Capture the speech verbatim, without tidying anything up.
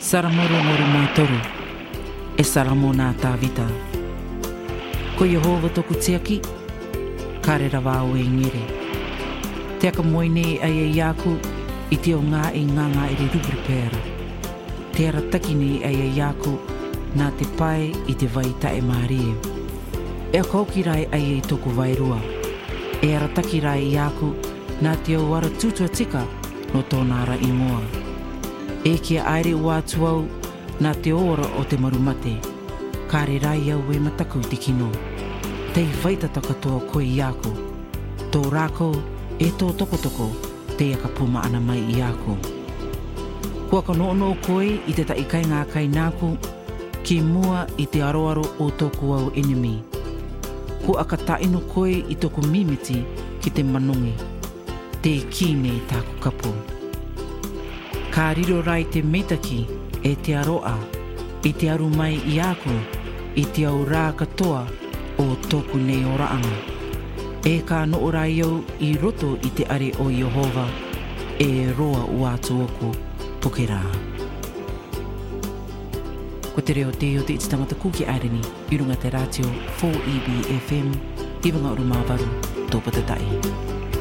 Saramoro moro mātoru, e saramo nā tāwita. Ko Yehova toku tiaki, kare rawa o e ngere. Te aka moine ai e iaku, i te o ngā e nganga e re rubri pēra. Te ara takini ai e iaku, nā te pai i te vai tae mārie. E a koukirai ai e toku vairua. E ara takirai i aku, nā te au ara tutua tika no tōna ara ingoa. E kia aere ua tuau nā te ora o te marumate. Kāre rai au e mataku te kino. Tei whaitata katoa koe i ako. Tō rākou e tō tokotoko te aka puma ana mai i ako. Kua ka noono koe i te taikai ngā kai nāku, ki mua i te aroaro o tōku au enemy. Kua ka taino koe i tōku mimiti ki te manongi. Te kine tāku kapo. Ka riro rai te meitaki e te aroa, i te aru mai i ako, i te au rā katoa o tōku nei o raanga. E ka noo rai au i roto i te are o Yehova, e roa ua atu oku poke rā. Ko te reo te o te iti tangata kuki aireni, i runga te ratio four E B F M, i wanga uru māwaru, tōpata tai.